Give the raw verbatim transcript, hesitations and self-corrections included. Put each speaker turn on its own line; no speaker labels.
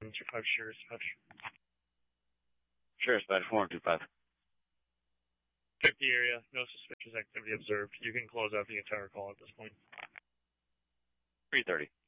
two five Sure Dispatch.
Sure Dispatch, four one two five.
Check the area. No suspicious activity observed. You can close out the entire call at this point.
three thirty.